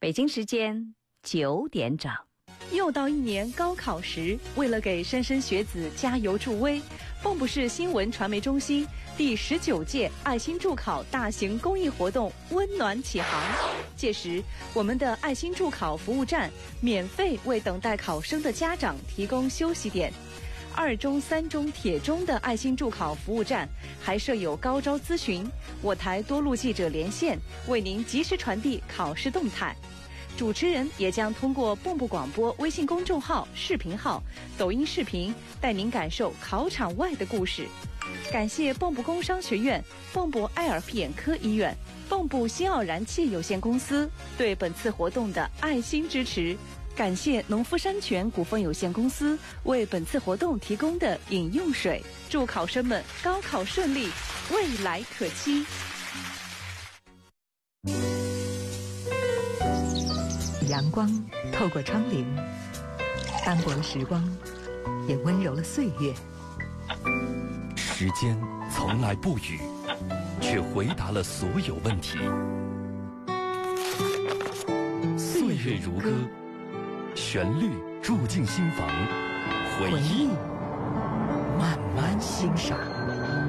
北京时间9点整。 又到一年高考时，为了给莘莘学子加油助威，蚌埠市新闻传媒中心第19届爱心助考大型公益活动温暖启航。届时，我们的爱心助考服务站免费为等待考生的家长提供休息点。2中、3中、铁中的爱心助考服务站还设有高招咨询，我台多路记者连线，为您及时传递考试动态。主持人也将通过蚌埠广播微信公众号、视频号、抖音视频，带您感受考场外的故事。感谢蚌埠工商学院、蚌埠爱尔皮眼科医院、蚌埠新奥燃气有限公司对本次活动的爱心支持。感谢农夫山泉股份有限公司为本次活动提供的饮用水。祝考生们高考顺利，未来可期。 阳光透过窗棂，斑驳了时光，也温柔了岁月。 时间从来不语，却回答了所有问题。岁月如歌，旋律住进心房，回忆慢慢欣赏。